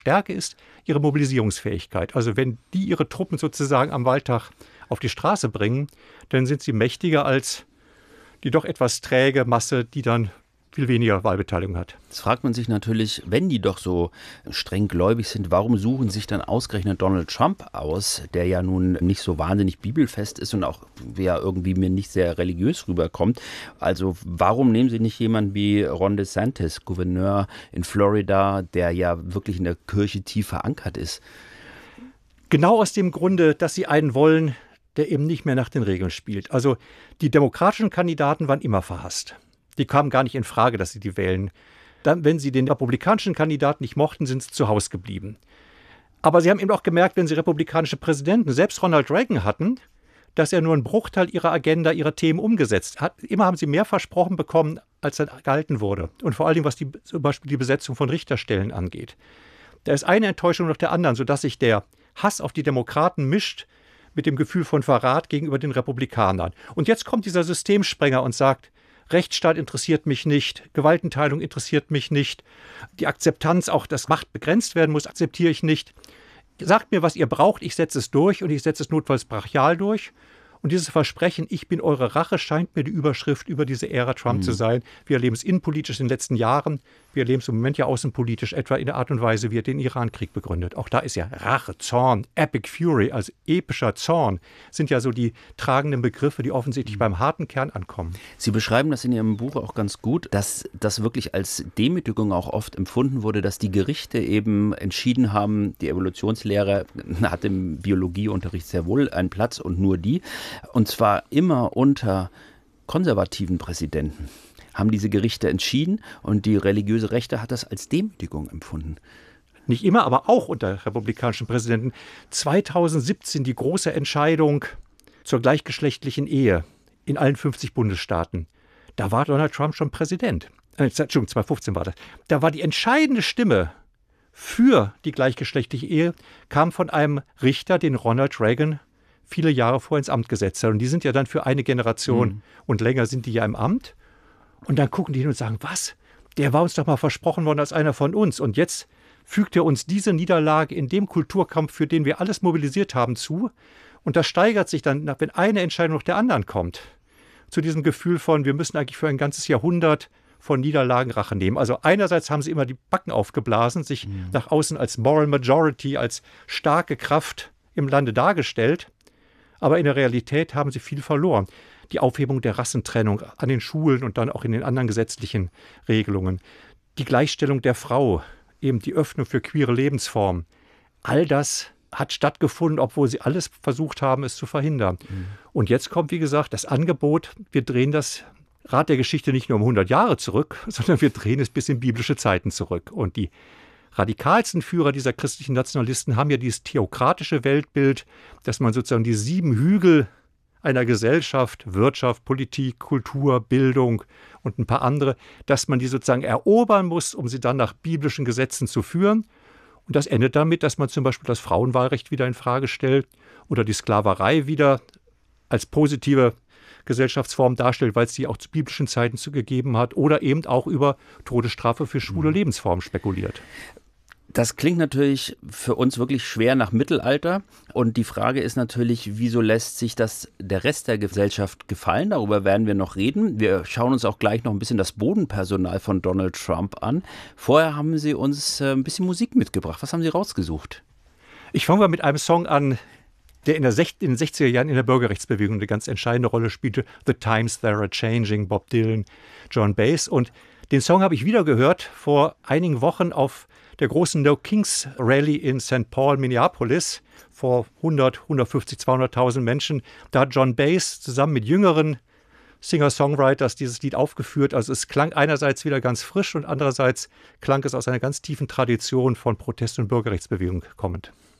Stärke ist ihre Mobilisierungsfähigkeit. Also wenn die ihre Truppen sozusagen am Wahltag auf die Straße bringen, dann sind sie mächtiger als die doch etwas träge Masse, die dann viel weniger Wahlbeteiligung hat. Jetzt fragt man sich natürlich, wenn die doch so streng gläubig sind, warum suchen sich dann ausgerechnet Donald Trump aus, der ja nun nicht so wahnsinnig bibelfest ist und auch ja irgendwie mir nicht sehr religiös rüberkommt. Also warum nehmen sie nicht jemanden wie Ron DeSantis, Gouverneur in Florida, der ja wirklich in der Kirche tief verankert ist? Genau aus dem Grunde, dass sie einen wollen, der eben nicht mehr nach den Regeln spielt. Also die demokratischen Kandidaten waren immer verhasst. Die kamen gar nicht in Frage, dass sie die wählen. Dann, wenn sie den republikanischen Kandidaten nicht mochten, sind sie zu Hause geblieben. Aber sie haben eben auch gemerkt, wenn sie republikanische Präsidenten, selbst Ronald Reagan hatten, dass er nur einen Bruchteil ihrer Agenda, ihrer Themen umgesetzt hat. Immer haben sie mehr versprochen bekommen, als dann gehalten wurde. Und vor allem, was zum Beispiel die Besetzung von Richterstellen angeht. Da ist eine Enttäuschung nach der anderen, sodass sich der Hass auf die Demokraten mischt mit dem Gefühl von Verrat gegenüber den Republikanern. Und jetzt kommt dieser Systemsprenger und sagt, Rechtsstaat interessiert mich nicht, Gewaltenteilung interessiert mich nicht, die Akzeptanz, auch dass Macht begrenzt werden muss, akzeptiere ich nicht. Sagt mir, was ihr braucht, ich setze es durch und ich setze es notfalls brachial durch. Und dieses Versprechen, ich bin eure Rache, scheint mir die Überschrift über diese Ära Trump zu sein. Wir erleben es innenpolitisch in den letzten Jahren. Wir erleben es im Moment ja außenpolitisch, etwa in der Art und Weise, wie er den Irankrieg begründet. Auch da ist ja Rache, Zorn, Epic Fury, also epischer Zorn, sind ja so die tragenden Begriffe, die offensichtlich beim harten Kern ankommen. Sie beschreiben das in Ihrem Buch auch ganz gut, dass das wirklich als Demütigung auch oft empfunden wurde, dass die Gerichte eben entschieden haben, die Evolutionslehre hat im Biologieunterricht sehr wohl einen Platz und nur die. Und zwar immer unter konservativen Präsidenten haben diese Gerichte entschieden und die religiöse Rechte hat das als Demütigung empfunden. Nicht immer, aber auch unter republikanischen Präsidenten. 2017 die große Entscheidung zur gleichgeschlechtlichen Ehe in allen 50 Bundesstaaten. Da war Donald Trump schon Präsident. Entschuldigung, 2015 war das. Da war die entscheidende Stimme für die gleichgeschlechtliche Ehe, kam von einem Richter, den Ronald Reagan viele Jahre vor ins Amt gesetzt hat. Und die sind ja dann für eine Generation und länger sind die ja im Amt. Und dann gucken die hin und sagen, was? Der war uns doch mal versprochen worden als einer von uns. Und jetzt fügt er uns diese Niederlage in dem Kulturkampf, für den wir alles mobilisiert haben, zu. Und das steigert sich dann, wenn eine Entscheidung nach der anderen kommt, zu diesem Gefühl von, wir müssen eigentlich für ein ganzes Jahrhundert von Niederlagen Rache nehmen. Also einerseits haben sie immer die Backen aufgeblasen, sich nach außen als Moral Majority, als starke Kraft im Lande dargestellt. Aber in der Realität haben sie viel verloren. Die Aufhebung der Rassentrennung an den Schulen und dann auch in den anderen gesetzlichen Regelungen. Die Gleichstellung der Frau, eben die Öffnung für queere Lebensformen. All das hat stattgefunden, obwohl sie alles versucht haben, es zu verhindern. Und jetzt kommt, wie gesagt, das Angebot, wir drehen das Rad der Geschichte nicht nur um 100 Jahre zurück, sondern wir drehen es bis in biblische Zeiten zurück. Und die radikalsten Führer dieser christlichen Nationalisten haben ja dieses theokratische Weltbild, dass man sozusagen die 7 Hügel einer Gesellschaft, Wirtschaft, Politik, Kultur, Bildung und ein paar andere, dass man die sozusagen erobern muss, um sie dann nach biblischen Gesetzen zu führen. Und das endet damit, dass man zum Beispiel das Frauenwahlrecht wieder in Frage stellt oder die Sklaverei wieder als positive Gesellschaftsform darstellt, weil es die auch zu biblischen Zeiten zugegeben hat oder eben auch über Todesstrafe für schwule Lebensformen spekuliert. Das klingt natürlich für uns wirklich schwer nach Mittelalter. Und die Frage ist natürlich, wieso lässt sich das der Rest der Gesellschaft gefallen? Darüber werden wir noch reden. Wir schauen uns auch gleich noch ein bisschen das Bodenpersonal von Donald Trump an. Vorher haben Sie uns ein bisschen Musik mitgebracht. Was haben Sie rausgesucht? Ich fange mal mit einem Song an, der in den 60er Jahren in der Bürgerrechtsbewegung eine ganz entscheidende Rolle spielte. The Times They Are Changing, Bob Dylan, John Baez. Und den Song habe ich wieder gehört vor einigen Wochen auf der großen No Kings Rally in St. Paul, Minneapolis, vor 150, 200.000 Menschen. Da hat John Baez zusammen mit jüngeren Singer-Songwriters dieses Lied aufgeführt. Also es klang einerseits wieder ganz frisch und andererseits klang es aus einer ganz tiefen Tradition von Protest- und Bürgerrechtsbewegung kommend.